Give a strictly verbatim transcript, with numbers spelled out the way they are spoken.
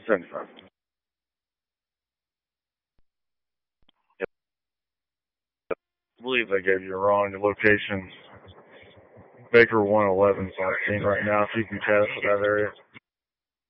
seventy-five. Yep. I believe I gave you a wrong location. Baker one eleven is on scene right now, if you can test that area.